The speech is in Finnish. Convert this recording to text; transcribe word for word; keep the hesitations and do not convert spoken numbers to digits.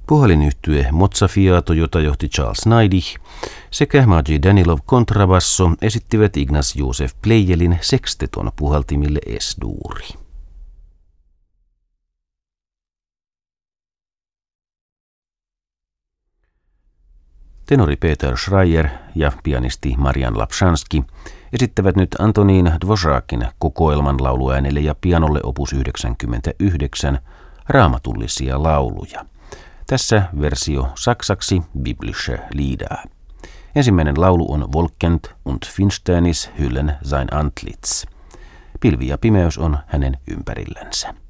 Puhalinyhtye Mozzafiato, jota johti Charles Neidich, sekä Maciej Danilov kontrabasso esittivät Ignaz Josef Plejelin seksteton puhaltimille S-duuri. Tenori Peter Schreier ja pianisti Marian Lapšanski esittävät nyt Antonín Dvořákin kokoelman lauluäänelle ja pianolle opus yhdeksänkymmentäyhdeksän raamatullisia lauluja. Tässä versio saksaksi Biblische Lieder. Ensimmäinen laulu on Wolkend und Finsternis hüllen sein Antlitz. Pilvi ja pimeys on hänen ympärillänsä.